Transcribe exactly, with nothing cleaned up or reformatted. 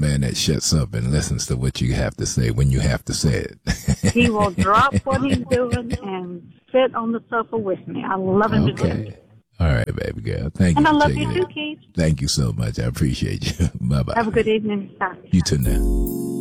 man that shuts up and listens to what you have to say when you have to say it. He will drop what he's doing and sit on the sofa with me. I love him to death. Okay. All right, baby girl. Thank And you. I for love taking you too, it. Keith. Thank you so much. I appreciate you. Bye-bye. Have a good evening. Bye. You too now.